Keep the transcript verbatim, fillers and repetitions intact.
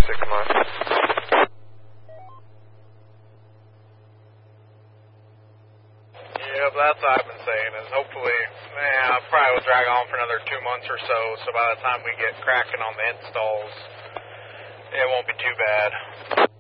six months. Yeah, that's what I've been saying, is hopefully, yeah, probably will drag on for another two months or so, so by the time we get cracking on the installs, it won't be too bad.